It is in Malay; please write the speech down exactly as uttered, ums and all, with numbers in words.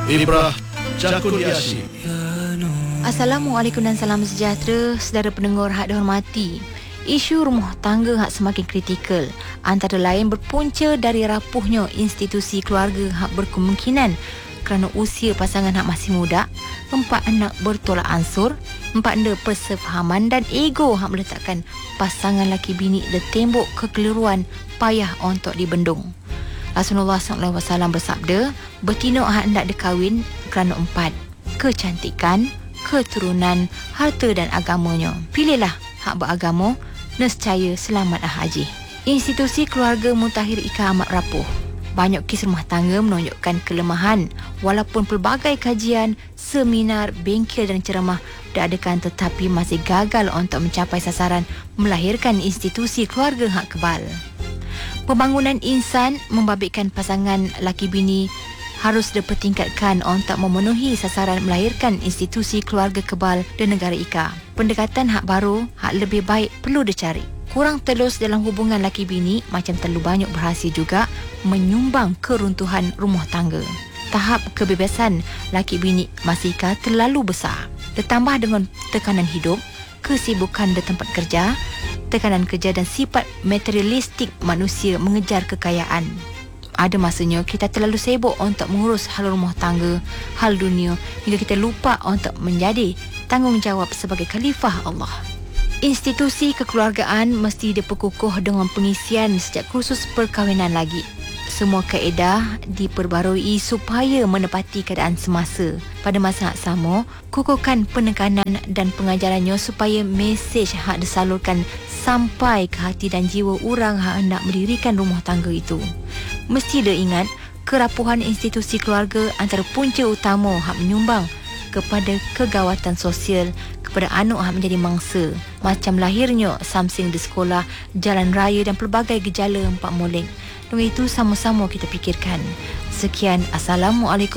Ibrah Cakudiasi. Assalamualaikum dan salam sejahtera saudara pendengar hak dihormati. Isu rumah tangga hak semakin kritikal, antara lain berpunca dari rapuhnya institusi keluarga hak berkemungkinan kerana usia pasangan hak masih muda, empat anak bertolak ansur, empat anda persefahaman dan ego hak meletakkan pasangan laki bini le tembok kekeliruan payah untuk dibendung. Rasulullah sallallahu alaihi wasallam bersabda, betina hak hendak dikahwin kerana empat: kecantikan, keturunan, harta dan agamanya. Pilihlah hak beragama, nescaya selamat haji. Institusi keluarga mutakhir Ika amat rapuh. Banyak kes rumah tangga menunjukkan kelemahan walaupun pelbagai kajian, seminar, bengkel dan ceramah diadakan tetapi masih gagal untuk mencapai sasaran melahirkan institusi keluarga hak kebal. Pembangunan insan membabitkan pasangan laki bini harus dipertingkatkan untuk memenuhi sasaran melahirkan institusi keluarga kebal di negara Ika. Pendekatan hak baru, hak lebih baik perlu dicari. Kurang telus dalam hubungan laki bini macam terlalu banyak berhasil juga menyumbang keruntuhan rumah tangga. Tahap kebebasan laki bini masih Ika terlalu besar. Ditambah dengan tekanan hidup, kesibukan di tempat kerja, tekanan kerja dan sifat materialistik manusia mengejar kekayaan. Ada masanya kita terlalu sibuk untuk mengurus hal rumah tangga, hal dunia hingga kita lupa untuk menjadi tanggungjawab sebagai khalifah Allah. Institusi kekeluargaan mesti diperkukuh dengan pengisian sejak kursus perkahwinan lagi. Semua kaedah diperbarui supaya menepati keadaan semasa. Pada masa yang sama, kukuhkan penekanan dan pengajarannya supaya mesej hak disalurkan sampai ke hati dan jiwa orang hak hendak mendirikan rumah tangga itu. Mesti dia ingat, kerapuhan institusi keluarga antara punca utama hak menyumbang kepada kegawatan sosial kepada anak hak menjadi mangsa, macam lahirnya samsing di sekolah, jalan raya dan pelbagai gejala empat molek. Dengan itu sama-sama kita fikirkan. Sekian, Assalamualaikum.